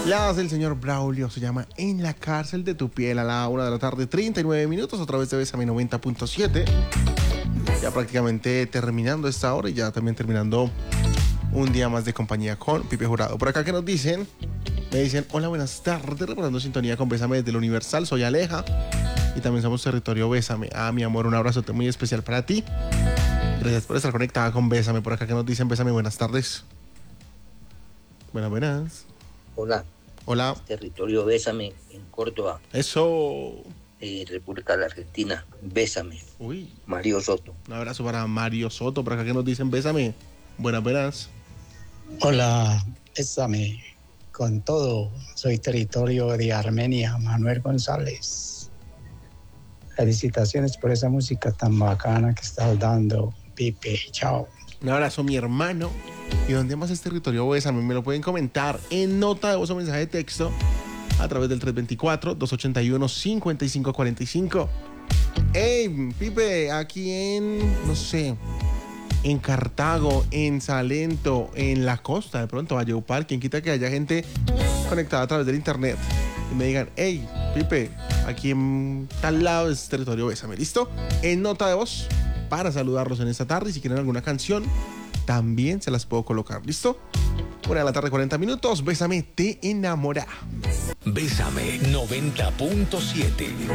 La hace el señor Braulio, se llama En la cárcel de tu piel a la 1 de la tarde, 39 minutos, a través de Bésame 90.7. Ya prácticamente terminando esta hora y ya también terminando un día más de compañía con Pipe Jurado. Por acá que nos dicen, me dicen, hola, buenas tardes, reportando sintonía con Bésame desde el Universal, soy Aleja y también somos Territorio Bésame. Mi amor, un abrazote muy especial para ti. Gracias por estar conectada con Bésame. Por acá que nos dicen, Bésame, buenas tardes. Buenas. Hola. Hola. Territorio Bésame en Córdoba. Eso. República de la Argentina. Bésame. Uy. Mario Soto. Un abrazo para Mario Soto. Por acá que nos dicen, Bésame. Buenas. Hola, Bésame. Con todo, soy Territorio de Armenia, Manuel González. Felicitaciones por esa música tan bacana que estás dando, Pipe. Chao. Un abrazo, mi hermano. ¿Y dónde más es Territorio Bésame? Me lo pueden comentar en nota de voz o mensaje de texto a través del 324-281-5545. Hey, Pipe, aquí en, no sé, en Cartago, en Salento, en la costa, de pronto, Valledupar, quien quita que haya gente conectada a través del internet y me digan, hey, Pipe, aquí en tal lado es Territorio Bésame, ¿listo? En nota de voz para saludarlos en esta tarde y si quieren alguna canción también se las puedo colocar, ¿listo? 1 de la tarde, 40 minutos, Bésame, te enamora. Bésame 90.7.